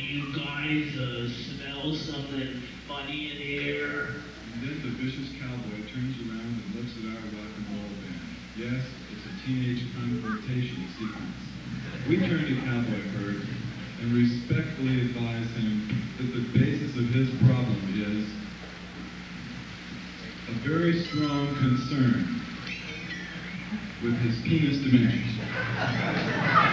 you guys smell something funny in here? And then the vicious cowboy turns around and looks at our rock and roll band. Yes, it's a teenage confrontation sequence. We turn to Cowboy Kurt and respectfully advise him that the basis of his problem is a very strong concern with his penis dimensions.